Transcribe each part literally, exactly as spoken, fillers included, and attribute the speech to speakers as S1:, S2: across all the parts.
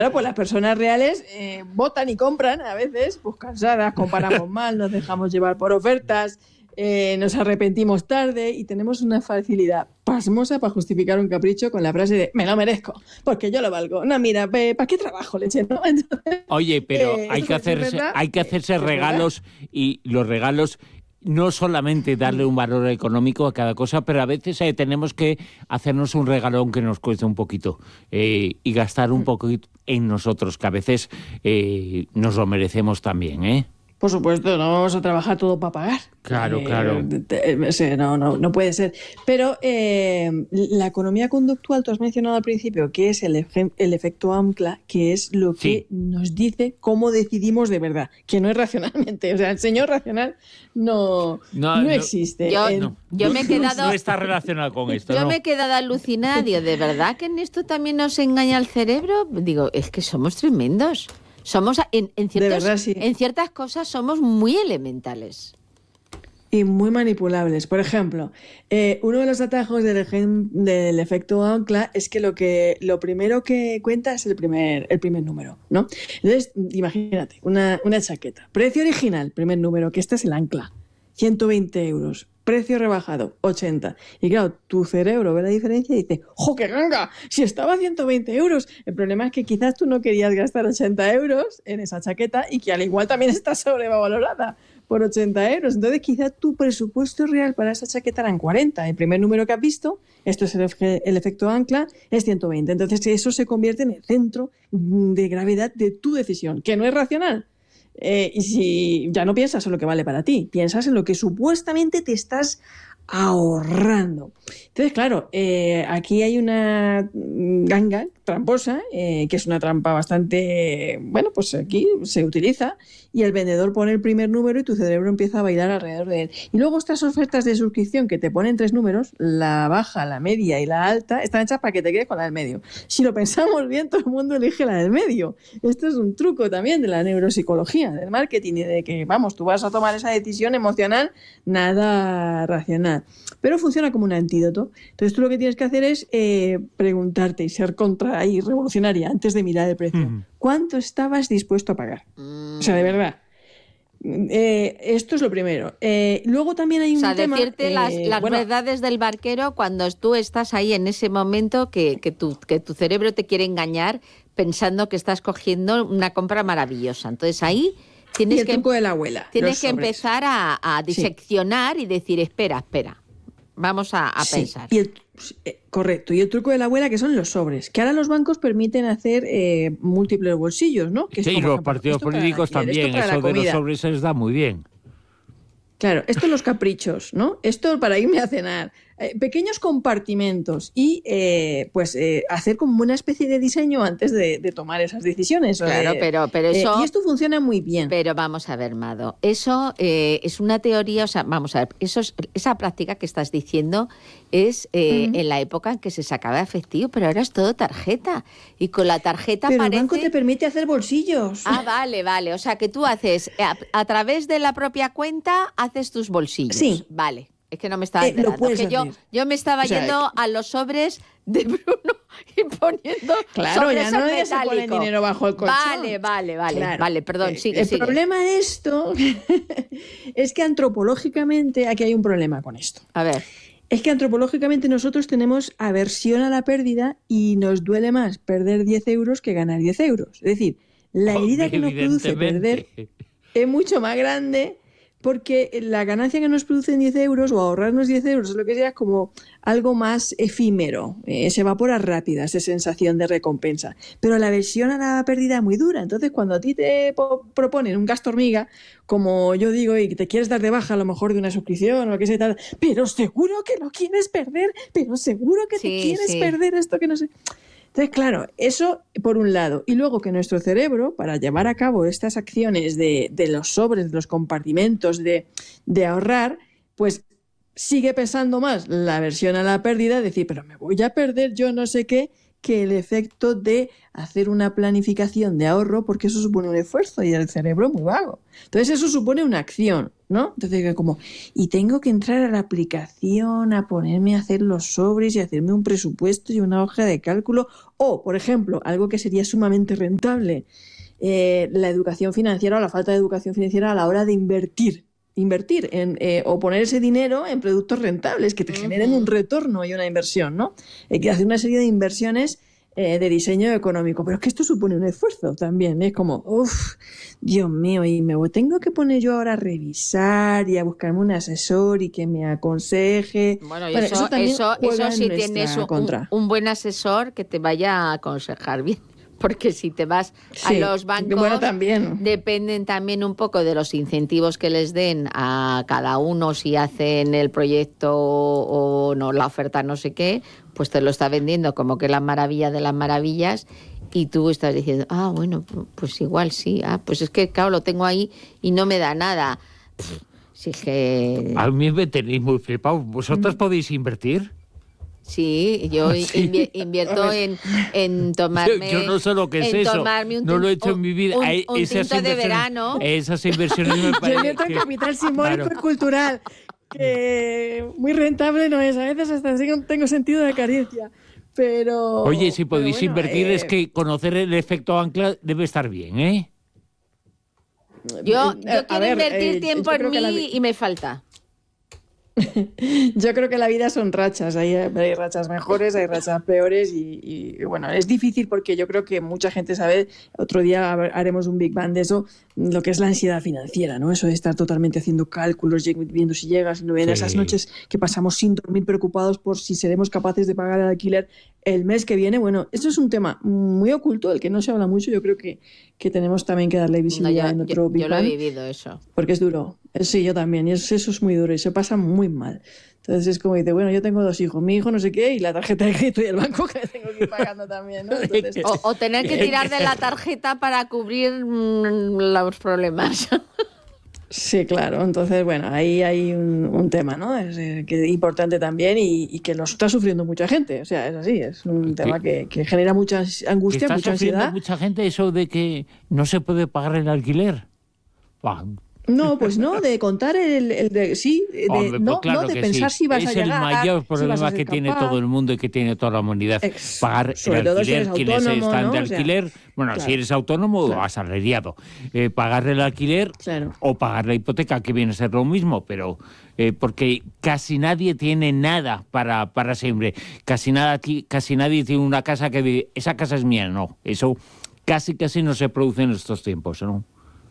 S1: pues las personas reales eh, votan y compran a veces, pues cansadas, comparamos mal, nos dejamos llevar por ofertas, eh, nos arrepentimos tarde y tenemos una facilidad pasmosa para justificar un capricho con la frase de me lo merezco, porque yo lo valgo. No, mira, ¿para qué trabajo, leche? ¿No? Entonces,
S2: Oye, pero
S1: eh,
S2: hay, que hacerse, verdad, hay que hacerse regalos y los regalos... No solamente darle un valor económico a cada cosa, pero a veces eh, tenemos que hacernos un regalón que nos cueste un poquito eh, y gastar un poquito en nosotros, que a veces eh, nos lo merecemos también, ¿eh?
S1: Por supuesto, no vamos a trabajar todo para pagar.
S2: Claro,
S1: eh,
S2: claro.
S1: Eh, no, no, no puede ser. Pero eh, la economía conductual, tú has mencionado al principio, que es el, efe, el efecto ancla, que es lo que sí. nos dice cómo decidimos de verdad, que no es racionalmente. O sea, el señor racional no, no, no, no existe.
S3: Yo,
S1: el,
S3: no. yo me he quedado...
S2: No está relacionado con esto,
S3: Yo
S2: ¿no?
S3: me he quedado alucinada. Digo, ¿de verdad que en esto también nos engaña el cerebro? Digo, es que somos tremendos. Somos en, en, ciertos,
S1: verdad, sí.
S3: en ciertas cosas somos muy elementales.
S1: Y muy manipulables. Por ejemplo, eh, uno de los atajos del, del efecto ancla es que lo que lo primero que cuenta es el primer, el primer número, ¿no? Entonces, imagínate, una, una chaqueta. Precio original, primer número, que este es el ancla. ciento veinte euros. Precio rebajado, ochenta. Y claro, tu cerebro ve la diferencia y dice, ¡jo, qué ganga! Si estaba a ciento veinte euros. El problema es que quizás tú no querías gastar ochenta euros en esa chaqueta y que al igual también está sobrevalorada por ochenta euros. Entonces quizás tu presupuesto real para esa chaqueta eran cuarenta. El primer número que has visto, esto es el, el efecto ancla, es ciento veinte. Entonces eso se convierte en el centro de gravedad de tu decisión, que no es racional. Eh, y si ya no piensas en lo que vale para ti, piensas en lo que supuestamente te estás ahorrando. Entonces, claro, eh, aquí hay una ganga tramposa, eh, que es una trampa bastante, bueno, pues aquí se utiliza, y el vendedor pone el primer número y tu cerebro empieza a bailar alrededor de él. Y luego estas ofertas de suscripción que te ponen tres números, la baja, la media y la alta, están hechas para que te quedes con la del medio. Si lo pensamos bien, todo el mundo elige la del medio. Esto es un truco también de la neuropsicología, del marketing, y de que, vamos, tú vas a tomar esa decisión emocional, nada racional. Pero funciona como un antídoto. Entonces tú lo que tienes que hacer es eh, preguntarte y ser contra y revolucionaria antes de mirar el precio. Mm. ¿Cuánto estabas dispuesto a pagar? Mm. O sea, de verdad. Eh, esto es lo primero. Eh, luego también hay un tema...
S3: O sea,
S1: tema,
S3: decirte
S1: eh,
S3: las, las
S1: bueno,
S3: verdades del barquero cuando tú estás ahí en ese momento que, que, tu, que tu cerebro te quiere engañar pensando que estás cogiendo una compra maravillosa. Entonces ahí... Tienes
S1: y el
S3: que,
S1: truco de la abuela.
S3: Tienes que sobres. empezar a, a diseccionar sí. y decir, espera, espera. Vamos a, a sí, pensar.
S1: Y el, eh, correcto. Y el truco de la abuela, que son los sobres. Que ahora los bancos permiten hacer eh, múltiples bolsillos, ¿no? Que
S2: sí,
S1: es como,
S2: los partidos políticos también. Eso de los sobres les da muy bien.
S1: Claro, esto los caprichos, ¿no? Esto para irme a cenar. Eh, pequeños compartimentos y eh, pues eh, hacer como una especie de diseño antes de, de tomar esas decisiones.
S3: Claro,
S1: eh,
S3: pero, pero eso...
S1: Eh, y esto funciona muy bien.
S3: Pero vamos a ver, Mado, eso eh, es una teoría, o sea, vamos a ver, eso es, esa práctica que estás diciendo es eh, uh-huh. en la época en que se sacaba efectivo, pero ahora es todo tarjeta. Y con la tarjeta
S1: pero
S3: parece...
S1: el banco te permite hacer bolsillos.
S3: Ah, vale, vale. O sea, que tú haces, a, a través de la propia cuenta, haces tus bolsillos.
S1: Sí.
S3: Vale. Es que no me estaba enterando.
S1: Eh,
S3: que yo, yo me estaba o sea, yendo a los sobres de Bruno y poniendo
S1: claro,
S3: sobres
S1: ya no
S3: metálicos.
S1: Se pone dinero bajo el colchón.
S3: Vale, vale, vale.
S1: Claro.
S3: Vale, perdón, sigue,
S1: El
S3: sigue.
S1: problema de esto es que antropológicamente aquí hay un problema con esto.
S3: A ver.
S1: Es que antropológicamente nosotros tenemos aversión a la pérdida y nos duele más perder diez euros que ganar diez euros. Es decir, la herida que nos produce perder es mucho más grande porque la ganancia que nos producen diez euros o ahorrarnos diez euros o lo que sea es como algo más efímero, eh, se evapora rápida esa sensación de recompensa. Pero la aversión a la pérdida es muy dura. Entonces cuando a ti te po- proponen un gasto hormiga, como yo digo, y te quieres dar de baja a lo mejor de una suscripción o lo que sea, tal, pero seguro que lo quieres perder, pero seguro que
S3: sí,
S1: te quieres
S3: sí.
S1: perder esto que no sé... Entonces, claro, eso por un lado. Y luego que nuestro cerebro, para llevar a cabo estas acciones de, de los sobres, de los compartimentos, de, de ahorrar, pues sigue pensando más la aversión a la pérdida, decir, pero me voy a perder yo no sé qué, que el efecto de hacer una planificación de ahorro, porque eso supone un esfuerzo y el cerebro es muy vago. Entonces eso supone una acción. ¿no? Entonces, como, y tengo que entrar a la aplicación, a ponerme a hacer los sobres y hacerme un presupuesto y una hoja de cálculo. O, por ejemplo, algo que sería sumamente rentable, eh, la educación financiera o la falta de educación financiera a la hora de invertir. Invertir en, eh, o poner ese dinero en productos rentables que te generen un retorno y una inversión, ¿no? Hay que hacer una serie de inversiones eh, de diseño económico, pero es que esto supone un esfuerzo también, es como, uff, Dios mío, y me tengo que poner yo ahora a revisar y a buscarme un asesor y que me aconseje.
S3: Bueno, y
S1: bueno
S3: eso,
S1: eso también
S3: eso,
S1: juega
S3: eso
S1: en
S3: si tienes un,
S1: contra.
S3: un buen asesor que te vaya a aconsejar bien. Porque si te vas
S1: Sí,
S3: a los bancos,
S1: bueno, también.
S3: dependen también un poco de los incentivos que les den a cada uno si hacen el proyecto o no, la oferta no sé qué, pues te lo está vendiendo como que la maravilla de las maravillas y tú estás diciendo, ah, bueno, pues igual sí, ah, pues es que claro, lo tengo ahí y no me da nada. Si es que...
S2: A mí me tenéis muy flipado. ¿Vosotros mm. podéis invertir?
S3: Sí, yo sí. Invi- invierto en, en tomarme...
S2: Yo, yo no sé lo que es eso,
S3: un,
S2: no lo he hecho en mi vida.
S3: Un,
S2: Hay,
S3: un
S2: esas
S3: tinto de verano.
S2: Esas inversiones me parecen...
S1: Yo invierto en capital simbólico claro. y cultural, que muy rentable no es, a veces hasta tengo sentido de carencia, pero...
S2: Oye, si podéis
S1: bueno,
S2: invertir
S1: eh...
S2: es que conocer el efecto ancla debe estar bien, ¿eh?
S3: Yo, yo quiero
S1: ver,
S3: invertir
S1: eh,
S3: tiempo en mí la... y me falta.
S1: Yo creo que la vida son rachas, hay, hay rachas mejores, hay rachas peores y, y bueno, es difícil porque yo creo que mucha gente sabe, otro día haremos un Big Bang de eso, lo que es la ansiedad financiera, ¿no? Eso de estar totalmente haciendo cálculos, viendo si llegas, si no vienen, sí. Esas noches que pasamos sin dormir preocupados por si seremos capaces de pagar el alquiler el mes que viene. Bueno, esto es un tema muy oculto, del que no se habla mucho, yo creo que, que tenemos también que darle visibilidad no, yo, en otro
S3: yo,
S1: Big
S3: yo
S1: Bang.
S3: Yo lo he vivido eso.
S1: Porque es duro. Sí, yo también. Y eso, eso es muy duro y se pasa muy mal. Entonces es como dice, bueno, yo tengo dos hijos, mi hijo no sé qué y la tarjeta de crédito y el banco que tengo que ir pagando también, ¿no? Entonces,
S3: o, o tener que tirar de la tarjeta para cubrir mmm, los problemas.
S1: Sí, claro. Entonces, bueno, ahí hay un, un tema, ¿no? Es, eh, que es importante también y, y que lo está sufriendo mucha gente. O sea, es así, es un tema que, que genera mucha angustia,
S2: ¿Está
S1: mucha ansiedad.
S2: mucha gente eso de que no se puede pagar el alquiler? Bah.
S1: No, pues no, de contar el, el de sí, de,
S2: Hombre, pues
S1: no,
S2: claro
S1: no de
S2: que
S1: pensar
S2: sí.
S1: si vas
S2: es
S1: a llegar.
S2: Es el mayor problema
S1: si vas a
S2: que
S1: capaz.
S2: tiene todo el mundo y que tiene toda la humanidad.
S1: Ex,
S2: pagar el alquiler,
S1: si
S2: quienes están
S1: ¿no?
S2: de alquiler, o sea, bueno, claro, si eres autónomo claro. o asalariado, eh, pagar el alquiler
S1: claro.
S2: o pagar la hipoteca, que viene a ser lo mismo, pero eh, porque casi nadie tiene nada para, para siempre. Casi, nada, casi nadie tiene una casa que dice, esa casa es mía, no. Eso casi casi no se produce en estos tiempos, ¿no?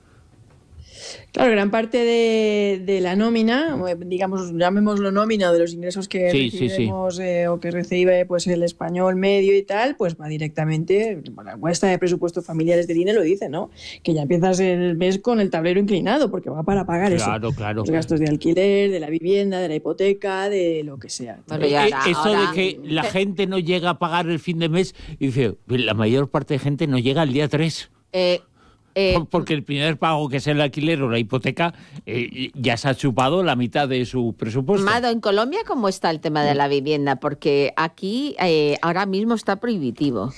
S1: Claro, gran parte de, de la nómina, digamos, llamémoslo nómina, de los ingresos que
S2: sí,
S1: recibimos
S2: sí, sí.
S1: Eh, o que recibe pues el español medio y tal, pues va directamente, bueno, la encuesta de presupuestos familiares del I N E lo dice, ¿no? Que ya empiezas el mes con el tablero inclinado, porque va para pagar
S2: claro,
S1: eso.
S2: Claro,
S1: los gastos de alquiler, de la vivienda, de la hipoteca, de lo que sea.
S3: Bueno, ya,
S2: eh, eso
S3: ahora...
S2: de que la gente no llega a pagar el fin de mes, y dice, la mayor parte de gente no llega al día tres.
S3: Eh... Eh,
S2: Porque el primer pago, que es el alquiler o la hipoteca, eh, ya se ha chupado la mitad de su presupuesto.
S3: Mado, ¿en Colombia cómo está el tema de la vivienda? Porque aquí eh, ahora mismo está prohibitivo.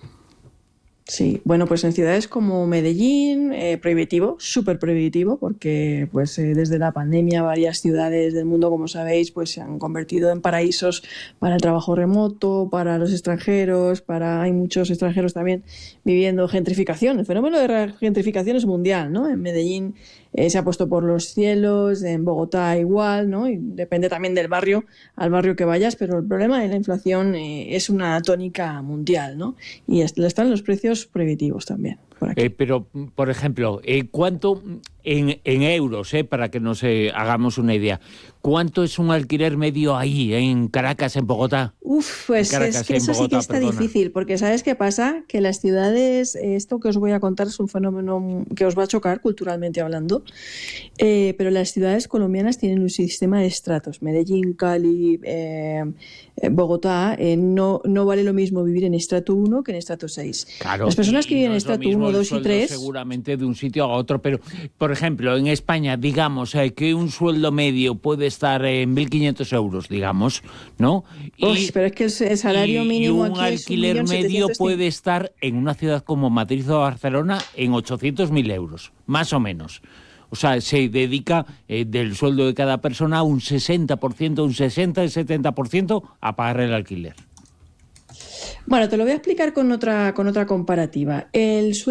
S1: Sí, bueno, pues en ciudades como Medellín, eh, prohibitivo, súper prohibitivo, porque pues eh, desde la pandemia varias ciudades del mundo, como sabéis, pues se han convertido en paraísos para el trabajo remoto, para los extranjeros, para hay muchos extranjeros también viviendo gentrificación. El fenómeno de la gentrificación es mundial, ¿no? En Medellín eh, se ha puesto por los cielos, en Bogotá igual, ¿no? Y depende también del barrio, al barrio que vayas, pero el problema de la inflación eh, es una tónica mundial, ¿no? Y están los precios prohibitivos también. Por aquí.
S2: Eh, pero, por ejemplo, eh, ¿cuánto en, en euros, eh, para que nos eh, hagamos una idea, cuánto es un alquiler medio ahí, en Caracas, en Bogotá?
S1: Uf, pues Caracas, es que eso Bogotá, sí que está perdona. difícil, porque ¿sabes qué pasa? Que las ciudades, esto que os voy a contar es un fenómeno que os va a chocar culturalmente hablando, eh, pero las ciudades colombianas tienen un sistema de estratos. Medellín, Cali, eh, Bogotá, eh, no, no vale lo mismo vivir en estrato uno que en estrato seis.
S2: Claro,
S1: las personas que viven
S2: no
S1: en estrato uno, dos y tres...
S2: seguramente de un sitio a otro, pero, por ejemplo, en España, digamos eh, que un sueldo medio puede estar en mil quinientos euros, digamos, ¿no? Y,
S1: Uy, pero es que el salario
S2: y,
S1: mínimo
S2: y un
S1: aquí
S2: alquiler
S1: es un
S2: medio puede estar en una ciudad como Madrid o Barcelona en ochocientos mil euros, más o menos. O sea, se dedica eh, del sueldo de cada persona un sesenta por ciento, un sesenta y setenta por ciento a pagar el alquiler.
S1: Bueno, te lo voy a explicar con otra, con otra comparativa. El sueldo